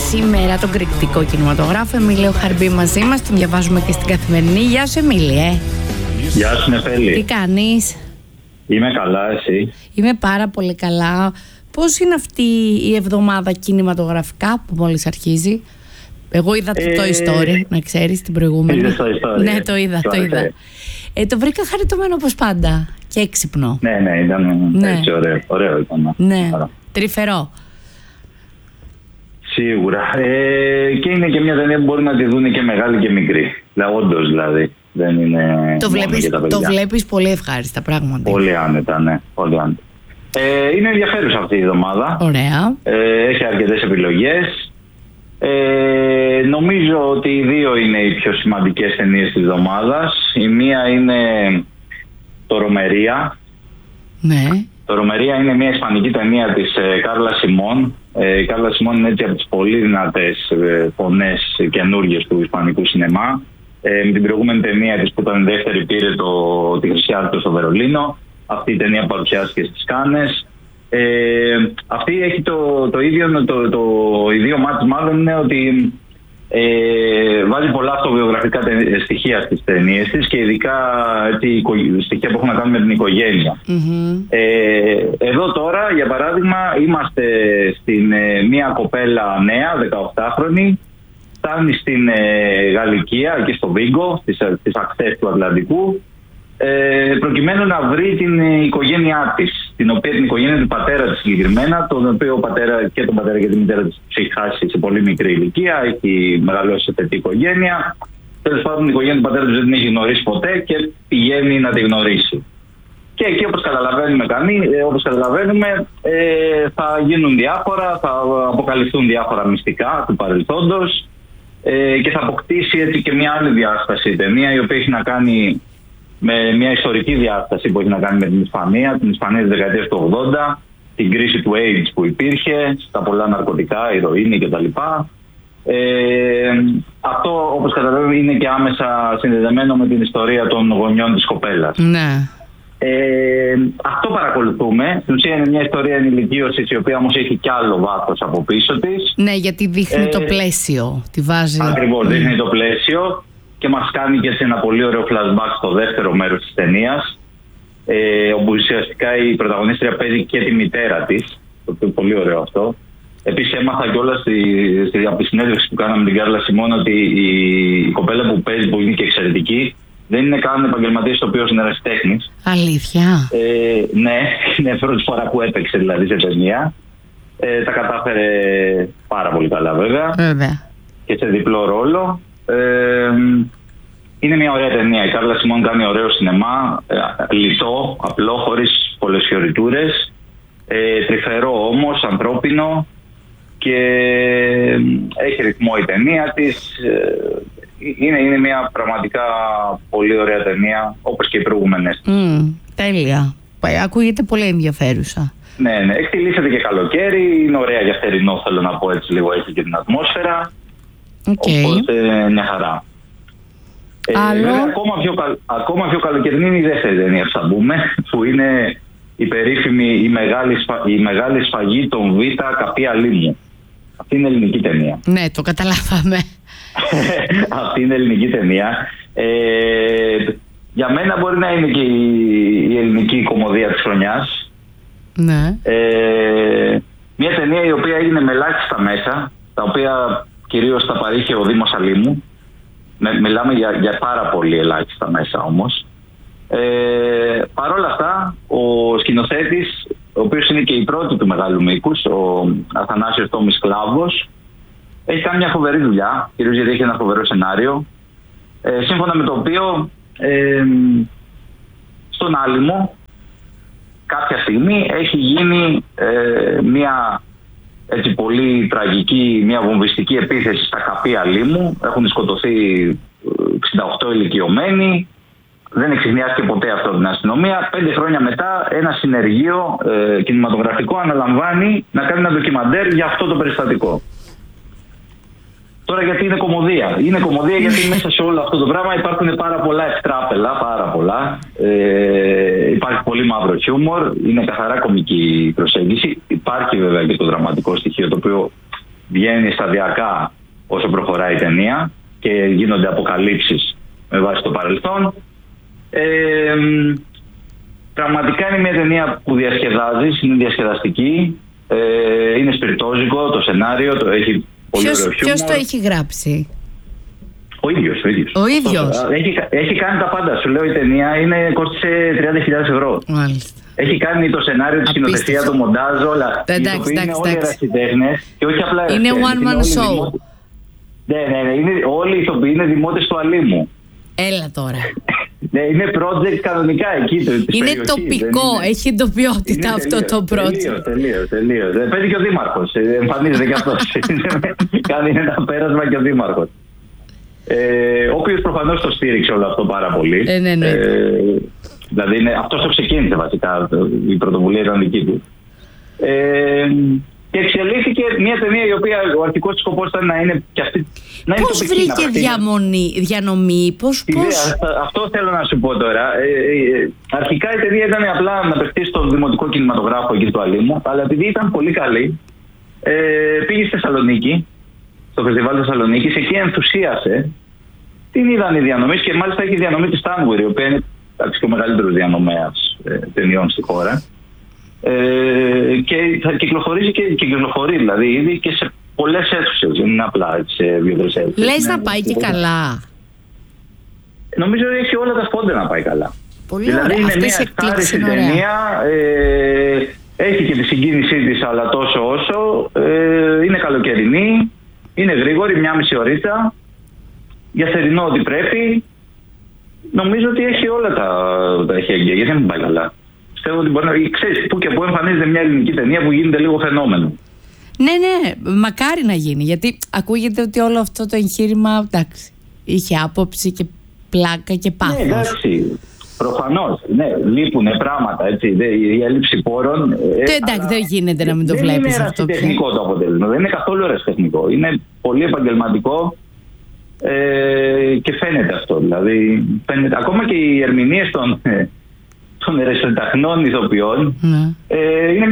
σήμερα τον κριτικό κινηματογράφο Εμίλιο Χαρμπή μαζί μας. Τον διαβάζουμε και στην Καθημερινή. Γεια σου, Εμίλιε. Γεια σου, Νεφέλη. Τι κάνεις? Είμαι καλά, εσύ? Είμαι πάρα πολύ καλά. Πώς είναι αυτή η εβδομάδα κινηματογραφικά που μόλις αρχίζει? Εγώ είδα το Toy Story, να ξέρεις, την προηγούμενη. Είδες Toy Story? Ναι, το είδα. Το βρήκα χαριτωμένο όπως πάντα και έξυπνο. Ναι, ήταν έτσι ωραίο ήταν. Ναι, τρυφερό. Σίγουρα. Και είναι και μια ταινία που μπορεί να τη δουν και μεγάλη και μικρή. Όντως δηλαδή. Δεν είναι το βλέπεις πολύ ευχάριστα πράγματι. Πολύ άνετα, ναι. Πολύ άνετα. Είναι ενδιαφέρουσα αυτή η εβδομάδα. Ωραία. Έχει αρκετές επιλογές. Νομίζω ότι οι δύο είναι οι πιο σημαντικές ταινίες της εβδομάδας. Η μία είναι το Ρομερία. Ναι. Το Ρομερία είναι μια ισπανική ταινία της Κάρλα Σιμών. Η Κάρλα Σιμών είναι έτσι από τις πολύ δυνατές φωνές καινούργιες του ισπανικού σινεμά. Με την προηγούμενη ταινία της που ήταν δεύτερη πήρε τη Χρυσή Άρτο στο Βερολίνο. Αυτή η ταινία παρουσιάστηκε στις Κάνες. Αυτή έχει το ίδιο μάτι μάλλον είναι ότι βάζει πολλά αυτοβιογραφικά στοιχεία στις ταινίες της και ειδικά έτσι, στοιχεία που έχουν να κάνουν με την οικογένεια. Εδώ τώρα, για παράδειγμα, είμαστε στην μια κοπέλα νέα, 18χρονη, φτάνει στην Γαλλικία και στο Βίγκο, στις ακτές του Ατλαντικού, προκειμένου να βρει την οικογένειά της, την οικογένεια του πατέρα της συγκεκριμένα, τον οποίο και τον πατέρα και τη μητέρα της έχει χάσει σε πολύ μικρή ηλικία, έχει μεγαλώσει σε τέτοια οικογένεια. Τέλος πάντων, την οικογένεια του πατέρα της δεν την έχει γνωρίσει ποτέ και πηγαίνει να τη γνωρίσει. Και εκεί, όπως καταλαβαίνουμε, θα γίνουν διάφορα, θα αποκαλυφθούν διάφορα μυστικά του παρελθόντος και θα αποκτήσει έτσι και μια άλλη διάσταση η ταινία, η οποία έχει να κάνει με μια ιστορική διάσταση που έχει να κάνει με την Ισπανία της δεκαετίας του 80, την κρίση του AIDS που υπήρχε, στα πολλά ναρκωτικά, ηρωίνη κτλ. Αυτό, όπως καταλαβαίνουμε, είναι και άμεσα συνδεδεμένο με την ιστορία των γονιών της κοπέλας. Ναι. Αυτό παρακολουθούμε. Στην ουσία είναι μια ιστορία ενηλικίωσης, η οποία όμως έχει κι άλλο βάθος από πίσω της. Ναι, γιατί δείχνει το πλαίσιο. Τη βάζει. Ακριβώς, δείχνει το πλαίσιο. Και μας κάνει και σε ένα πολύ ωραίο flashback στο δεύτερο μέρος της ταινίας, όπου ουσιαστικά η πρωταγωνίστρια παίζει και τη μητέρα της, το οποίο είναι πολύ ωραίο αυτό. Επίσης έμαθα κιόλας από τη συνέντευξη που κάναμε με την Κάρλα Σιμών ότι η κοπέλα που παίζει, που είναι και εξαιρετική, δεν είναι καν επαγγελματίας τοπίος, είναι ερασιτέχνης. Αλήθεια? Ναι, είναι πρώτη φορά που έπαιξε δηλαδή σε ταινία. Τα κατάφερε πάρα πολύ καλά βέβαια. Και σε διπλό ρόλο. Είναι μια ωραία ταινία. Η Κάρλα Σιμών κάνει ωραίο σινεμά, λιτό, απλό, χωρίς πολλές φιωριτούρες, τρυφερό όμως, ανθρώπινο, και έχει ρυθμό η ταινία της. Είναι μια πραγματικά πολύ ωραία ταινία, όπως και οι προηγούμενες. Τέλεια. Ακούγεται πολύ ενδιαφέρουσα. Ναι. Εκτιλήσεται και καλοκαίρι, είναι ωραία για θερινό, θέλω να πω έτσι λίγο, έχει και την ατμόσφαιρα. Οπότε μια χαρά. Ακόμα πιο καλοκαιρινή είναι η δεύτερη ταινία που θα μπούμε, που είναι η περίφημη η μεγάλη σφαγή των Β' Καπία Λίμνου. Αυτή είναι ελληνική ταινία. Ναι, το καταλάβαμε. Αυτή είναι ελληνική ταινία. Για μένα μπορεί να είναι και η ελληνική κομμωδία της χρονιάς. Ναι. Μια ταινία η οποία έγινε με ελάχιστα μέσα, τα οποία κυρίως τα παρήχε ο Δήμος Αλήμου. Μιλάμε για πάρα πολύ ελάχιστα μέσα όμως. Παρ' όλα αυτά, ο σκηνοθέτης, ο οποίος είναι και η πρώτη του μεγάλου μήκους, ο Αθανάσιος Τόμης Κλάβος, έχει κάνει μια φοβερή δουλειά, κυρίως γιατί έχει ένα φοβερό σενάριο, σύμφωνα με το οποίο στον Άλυμο κάποια στιγμή έχει γίνει μια έτσι πολύ τραγική, μια βομβιστική επίθεση στα Καπία Λίμνου. Έχουν σκοτωθεί 68 ηλικιωμένοι. Δεν εξηγιάστηκε ποτέ αυτό από την αστυνομία. 5 χρόνια μετά ένα συνεργείο κινηματογραφικό αναλαμβάνει να κάνει ένα ντοκιμαντέρ για αυτό το περιστατικό. Τώρα γιατί είναι κομμωδία? Είναι κομμωδία γιατί μέσα σε όλο αυτό το πράγμα υπάρχουν πάρα πολλά εκτράπελα, πάρα πολλά. Υπάρχει πολύ μαύρο χιούμορ, είναι καθαρά κομική προσέγγιση. Υπάρχει βέβαια και το δραματικό στοιχείο, το οποίο βγαίνει σταδιακά όσο προχωράει η ταινία και γίνονται αποκαλύψεις με βάση το παρελθόν. Πραγματικά είναι μια ταινία που διασκεδάζεις, είναι διασκεδαστική, είναι σπιρτόζικο το σενάριο, έχει πολύ ωραίο χιούμορ. Ποιος το έχει γράψει? Ο ίδιος. Ο ίδιος. Έχει κάνει τα πάντα. Σου λέω, η ταινία κόστησε 30.000 ευρώ. Μάλιστα. Έχει κάνει το σενάριο, τη σκηνοθεσία, το μοντάζ, όλα. Είναι όλοι ερασιτέχνες και όχι απλά είναι one man show. Ναι. Όλοι οι ηθοποιοί είναι δημότες του Αλήμου. Έλα τώρα. Ναι, είναι project κανονικά εκεί. Είναι τοπικό, έχει εντοπιότητα αυτό το project. Τελείως. Παίζει και ο Δήμαρχος. Εμφανίζεται και αυτός. Κάνει ένα πέρασμα και ο Δήμαρχος. Ο οποίος προφανώς το στήριξε όλο αυτό πάρα πολύ. Δηλαδή αυτός το ξεκίνησε βασικά. Η πρωτοβουλία ήταν δική του. Και εξελίχθηκε μια ταινία η οποία ο αρχικός της σκοπός ήταν να είναι και αυτή. Πώς βρήκε διανομή, πώς... Αυτό θέλω να σου πω τώρα. Αρχικά η ταινία ήταν απλά να παιχτεί στο δημοτικό κινηματογράφο εκεί του Αλήμου, αλλά επειδή ήταν πολύ καλή, πήγε στη Θεσσαλονίκη, στο φεστιβάλ Θεσσαλονίκης, εκεί ενθουσίασε. Την είδαν οι διανομής και μάλιστα έχει διανομή τη Stanwood, η οποία είναι και ο μεγαλύτερος διανομέας ταινιών στη χώρα. Και θα κυκλοφορήσει και κυκλοφορεί δηλαδή ήδη και σε πολλές αίθουσες, δεν είναι απλά σε δύο-τρεις αίθουσες. Λες να πάει και καλά? Νομίζω ότι έχει όλα τα φόντα να πάει καλά. Πολύ δηλαδή ωραία. είναι μια στάριστη ταινία, έχει και τη συγκίνησή της, αλλά τόσο όσο, είναι καλοκαιρινή, είναι γρήγορη, 1,5 ωρίτσα, για θερινό ό,τι πρέπει. Νομίζω ότι έχει όλα τα εχέγγυα, γιατί δεν μου πάει καλά. Πιστεύω ότι μπορεί να ξέρεις που και που εμφανίζεται μια ελληνική ταινία που γίνεται λίγο φαινόμενο. Ναι, μακάρι να γίνει, γιατί ακούγεται ότι όλο αυτό το εγχείρημα, εντάξει, είχε άποψη και πλάκα και πάθος. Ναι, εντάξει, προφανώς, ναι, λείπουνε πράγματα, έτσι, η έλλειψη πόρων. Εντάξει, δεν γίνεται να μην το βλέπεις αυτό. Δεν είναι ερασιτεχνικό το αποτέλεσμα, δεν είναι καθόλου ερασιτεχνικό, είναι πολύ επαγγελματικό. Και φαίνεται αυτό, δηλαδή φαίνεται, ακόμα και οι ερμηνείες των ερασιτεχνών ηθοποιών είναι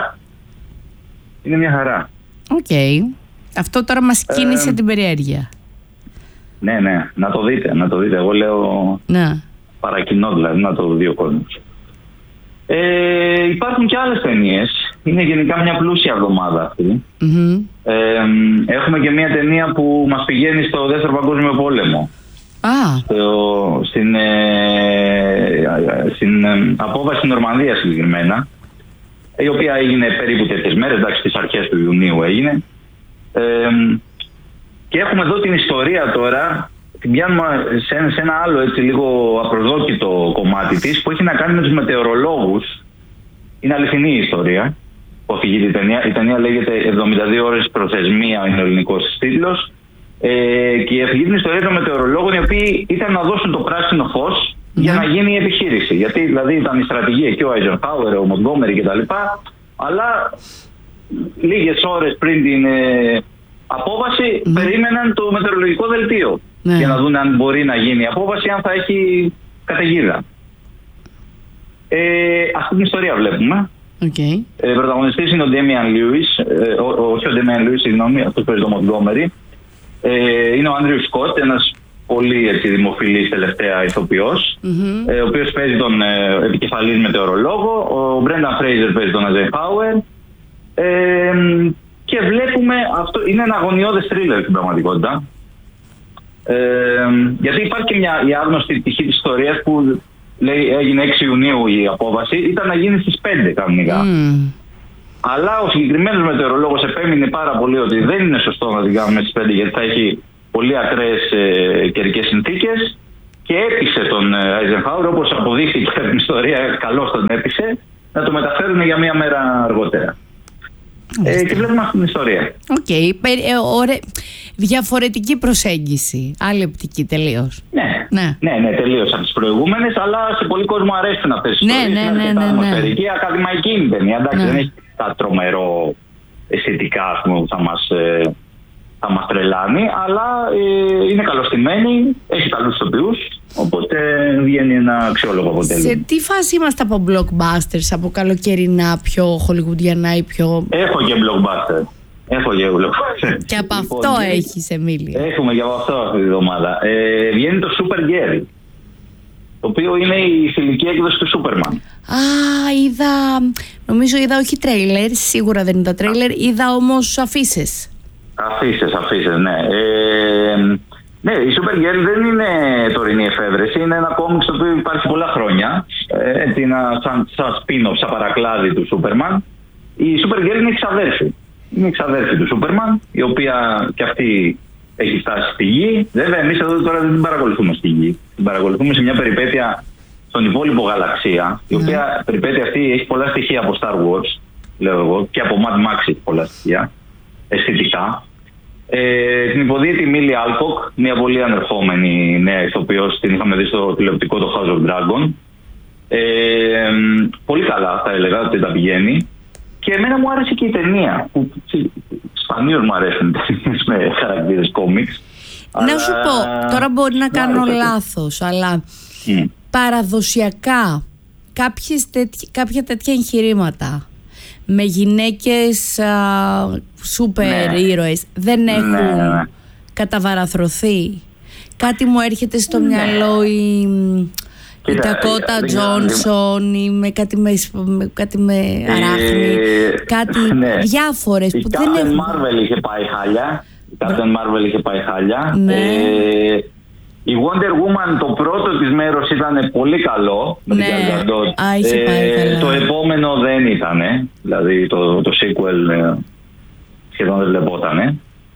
μια χαρά. Οκ. Αυτό τώρα μας κίνησε την περιέργεια. Ναι, να το δείτε. Εγώ λέω παρακινώ, δηλαδή, να το δει ο κόσμος. Υπάρχουν και άλλες ταινίες. Είναι γενικά μια πλούσια εβδομάδα αυτή. Έχουμε και μια ταινία που μας πηγαίνει στο Δεύτερο Παγκόσμιο Πόλεμο. Στην απόβαση της Νορμανδίας συγκεκριμένα, η οποία έγινε περίπου τέτοιες μέρες, εντάξει, στις αρχές του Ιουνίου έγινε. Και έχουμε εδώ την ιστορία τώρα, την πιάνουμε σε ένα άλλο έτσι λίγο απροσδόκητο κομμάτι της, που έχει να κάνει με τους μετεωρολόγους. Είναι αληθινή η ιστορία που αφηγείται η ταινία. Η ταινία λέγεται 72 ώρες προθεσμία, είναι ο ελληνικός τίτλος. Και αφηγείται την ιστορία των μετεωρολόγων, οι οποίοι ήταν να δώσουν το πράσινο φως για να γίνει η επιχείρηση. Γιατί δηλαδή ήταν η στρατηγία και ο Eisenhower, ο Montgomery κτλ. Αλλά λίγες ώρες πριν την απόβαση περίμεναν το μετεωρολογικό δελτίο για να δουν αν μπορεί να γίνει η απόβαση, αν θα έχει καταιγίδα. Αυτή την ιστορία βλέπουμε. Πρωταγωνιστής είναι ο Damian Lewis, όχι ο Damian Lewis, συγγνώμη, αυτός παίζει το Montgomery. Είναι ο Andrew Scott, ένας πολύ δημοφιλής τελευταία ηθοποιός, ο οποίος παίζει τον επικεφαλής μετεωρολόγο. Ο Brendan Fraser παίζει τον Eisenhower. Και βλέπουμε, αυτό είναι ένα αγωνιώδες θρίλερ στην πραγματικότητα. Γιατί υπάρχει και η άγνωστη πτυχή της ιστορίας που λέει έγινε 6 Ιουνίου η απόβαση, ήταν να γίνει στις 5 κανονικά. Αλλά ο συγκεκριμένος μετεωρολόγος επέμεινε πάρα πολύ ότι δεν είναι σωστό να την κάνουμε στις 5, γιατί θα έχει πολύ ακραίες καιρικές συνθήκες, και έπεισε τον Eisenhower, όπως αποδείχθηκε από την ιστορία, καλώς τον έπεισε, να το μεταφέρουν για μία μέρα αργότερα. Και βλέπουμε αυτή την ιστορία. Διαφορετική προσέγγιση. Άλλη οπτική τελείως. Ναι, τελείως από τις προηγούμενες, αλλά σε πολύ κόσμο αρέσουν αυτές τις ιστορίες. Είναι ατμοσφαιρική, ακαδημαϊκή είναι η ταινία. Εντάξει, δεν έχει τα τρομερό αισθητικά, ας πούμε, που θα μας τρελάνει, αλλά είναι καλωστημένη, έχει καλούς ηθοποιούς, οπότε βγαίνει ένα αξιόλογο αποτέλεσμα. Σε τι φάση είμαστε από blockbusters, από καλοκαιρινά, πιο χολιγουντιανά ή πιο... Έχω και blockbuster. Έχω γέγουλο. Και από αυτό έχεις, Εμίλιο. Έχουμε και από αυτό αυτή τη εβδομάδα. Βγαίνει το Supergirl, το οποίο είναι η θηλυκή έκδοση του Σούπερμαν. Νομίζω είδα όχι τρέιλερ, σίγουρα δεν είδα τρέιλερ, είδα όμως αφίσες. Αφίσες, ναι. Ναι, η Supergirl δεν είναι τωρινή εφεύρεση, είναι ένα κόμιξ το οποίο υπάρχει πολλά χρόνια. Έτσι, σαν spin-off, σαν παρακλάδι του Σούπερμαν. Η Supergirl είναι εξαδέρφη. Είναι εξαδέρφη του Σούπερμαν, η οποία και αυτή έχει φτάσει στη Γη. Βέβαια, εμείς εδώ τώρα δεν την παρακολουθούμε στη Γη. Την παρακολουθούμε σε μια περιπέτεια στον υπόλοιπο γαλαξία, η οποία περιπέτεια αυτή έχει πολλά στοιχεία από Star Wars, λέω εγώ, και από Mad Max έχει πολλά στοιχεία, αισθητικά. Την υποδίαιτη Μίλι Άλκοκ, μια πολύ ανερχόμενη νέα ηθοποιός, την είχαμε δει στο τηλεοπτικό το House of Dragon. Πολύ καλά θα έλεγα ότι τα πηγαίνει. Και εμένα μου άρεσε και η ταινία, που σπανίως μου αρέσουν ταινίες με χαρακτήρες κόμιξ. Να σου πω, τώρα μπορεί να κάνω λάθος, αλλά παραδοσιακά κάποια τέτοια εγχειρήματα με γυναίκες σούπερ ήρωες δεν έχουν καταβαραθρωθεί. Κάτι μου έρχεται στο μυαλό η Ντακότα Τζόνσον ή με κάτι με αράχνη, κάτι διάφορες που δεν έχουν. Η Captain Marvel είχε πάει χάλια. Η Wonder Woman, το πρώτο της μέρος ήταν πολύ καλό. Ναι, είχε πάει καλά. Το επόμενο δεν ήτανε. Δηλαδή το sequel σχεδόν δεν βλεπότανε.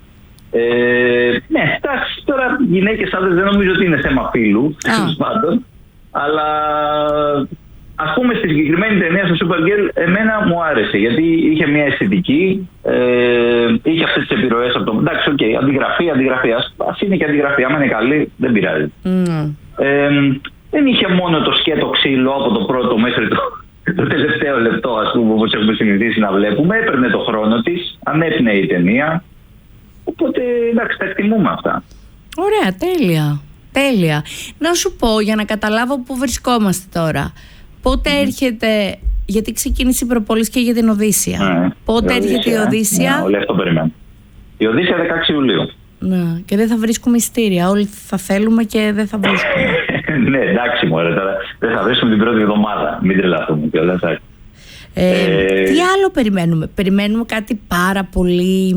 Ναι, εντάξει, τώρα γυναίκες άντρες δεν νομίζω ότι είναι θέμα φύλου, πάντων. Αλλά ας πούμε στη συγκεκριμένη ταινία στο Supergirl εμένα μου άρεσε, γιατί είχε μια αισθητική, είχε αυτές τις επιρροές από το... Εντάξει, αντιγραφή, ας είναι και αντιγραφή, άμα είναι καλή δεν πειράζει. Δεν είχε μόνο το σκέτο ξύλο από το πρώτο μέχρι το τελευταίο λεπτό, ας πούμε, όπως έχουμε συνηθίσει να βλέπουμε. Έπαιρνε το χρόνο της, ανέπνεε η ταινία, οπότε εντάξει, τα εκτιμούμε αυτά. Ωραία, τέλεια. Να σου πω, για να καταλάβω πού βρισκόμαστε τώρα, πότε έρχεται, γιατί ξεκίνησε η προπόληση και για την Οδύσσια. Πότε έρχεται η Οδύσσια? Ναι, όλοι αυτό περιμένουν. Η Οδύσσια 16 Ιουλίου. Ναι, και δεν θα βρίσκουμε ειστήρια. Όλοι θα θέλουμε και δεν θα βρίσκουμε. Ναι, εντάξει, μωρέ, τώρα δεν θα βρίσκουμε την πρώτη εβδομάδα. Μην τρελαθούμε κιόλας. Τι άλλο περιμένουμε? Περιμένουμε κάτι πάρα πολύ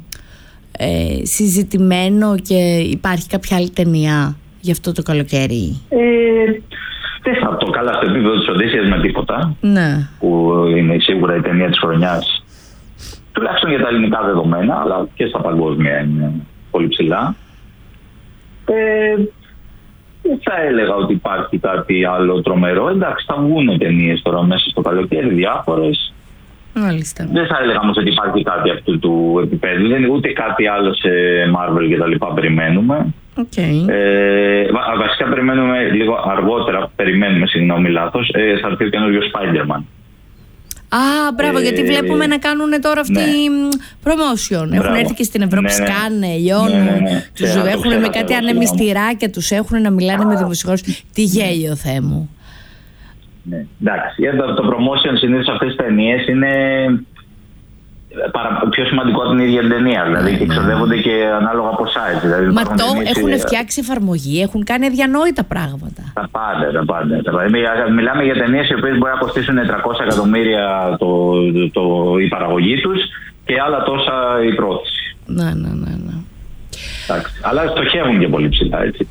συζητημένο και υπάρχει κάποια άλλη ταινία γι' αυτό το καλοκαίρι? Δεν θα το καλά στο επίπεδο της Οδύσσιας με τίποτα. Ναι. Που είναι σίγουρα η ταινία της χρονιάς, τουλάχιστον για τα ελληνικά δεδομένα, αλλά και στα παγκόσμια είναι πολύ ψηλά. Δεν θα έλεγα ότι υπάρχει κάτι άλλο τρομερό. Εντάξει, θα βγουν ταινίες τώρα μέσα στο καλοκαίρι, διάφορες. Μάλιστα. Δεν θα έλεγα όμως ότι υπάρχει κάτι αυτού του επίπεδου. Δεν είναι ούτε κάτι άλλο σε Marvel και τα λοιπά περιμένουμε. Βασικά περιμένουμε λίγο αργότερα, θα έρθει ο καινούριο Spider-Man. Μπράβο, γιατί βλέπουμε να κάνουν τώρα αυτή promotion. Έχουν έρθει και στην Ευρώπη, σκάνε, λιώνουν. Τους έχουν με κάτι ανεμιστηράκια, τους έχουν να μιλάνε με δημοσιογράφους. Τι γέλιο, Θεέ μου. Εντάξει, το promotion συνήθως αυτές τις ταινίες είναι πιο σημαντικό από την ίδια την ταινία. Δηλαδή και εξοδεύονται και ανάλογα ποσά. Δηλαδή, μα το έχουν φτιάξει εφαρμογή, έχουν κάνει αδιανόητα πράγματα. Τα πάντα. Μιλάμε για ταινίες οι οποίες μπορεί να κοστίσουν 300 εκατομμύρια η παραγωγή τους και άλλα τόσα η πρόθεση. Ναι. Εντάξει, αλλά στοχεύουν και πολύ ψηλά, έτσι.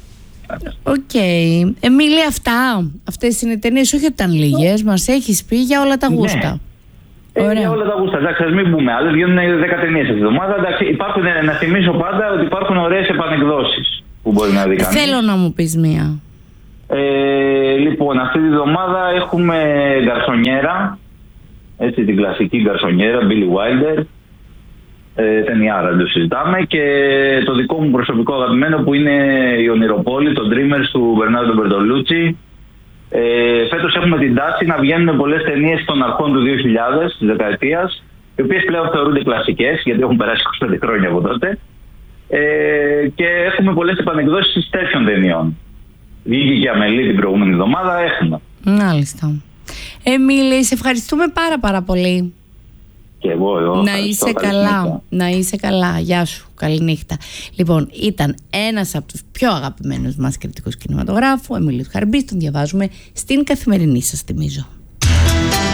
Εμίλη, αυτές είναι οι ταινίες, όχι ότι ήταν λίγες, μας έχεις πει για όλα τα γούστα. Για όλα τα γούστα. Εντάξει, ας μην πούμε άλλες, βγαίνουν 10 ταινίες αυτή τη εβδομάδα. Να θυμίσω πάντα ότι υπάρχουν ωραίες επανεκδόσεις που μπορεί να δει κανείς. Θέλω να μου πεις μία. Λοιπόν, αυτή τη εβδομάδα έχουμε Γκαρσονιέρα, έτσι, την κλασική Γκαρσονιέρα, Billy Wilder. Ταινιάρα δεν το συζητάμε, και το δικό μου προσωπικό αγαπημένο που είναι η Ονειροπόλη, το Dreamers του Μπερνάρντο Μπερτολούτσι. Φέτος έχουμε την τάση να βγαίνουν πολλές ταινίες των αρχών του 2000, της δεκαετίας, οι οποίες πλέον θεωρούνται κλασικές, γιατί έχουν περάσει 25 χρόνια από τότε, και έχουμε πολλές επανεκδόσεις τέτοιων ταινιών. Βγήκε και Αμελή την προηγούμενη εβδομάδα, έχουμε. Μάλιστα. Εμίλη, σε ευχαριστούμε πάρα πολύ. και εγώ. Να είσαι καλά. Να είσαι καλά. Γεια σου. Καληνύχτα. Λοιπόν, ήταν ένας από τους πιο αγαπημένους μας κριτικούς κινηματογράφου, ο Εμίλιος Χαρμπής. Τον διαβάζουμε στην Καθημερινή, σας θυμίζω.